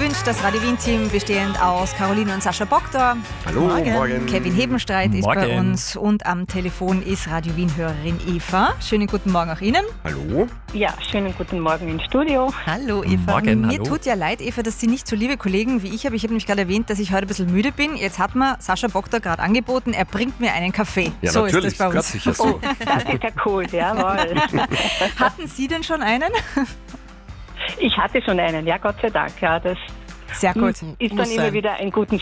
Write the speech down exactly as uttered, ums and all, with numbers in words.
gewünscht. Das Radio Wien-Team bestehend aus Caroline und Sascha Bogdor. Hallo, morgen. morgen. Kevin Hebenstreit ist morgen. bei uns und am Telefon ist Radio Wien-Hörerin Eva. Schönen guten Morgen auch Ihnen. Hallo. Ja, schönen guten Morgen ins Studio. Hallo Eva. Morgen, Mir hallo. tut ja leid, Eva, dass Sie nicht so liebe Kollegen wie ich habe. Ich habe nämlich gerade erwähnt, dass ich heute ein bisschen müde bin. Jetzt hat mir Sascha Bogdor gerade angeboten, er bringt mir einen Kaffee. Ja, so natürlich, ist das bei ganz uns. sicher so. Oh, das ist ja cool, jawohl. Hatten Sie denn schon einen? Ich hatte schon einen, ja, Gott sei Dank. Ja, das Sehr gut. ist Muss dann immer sein. wieder einen guten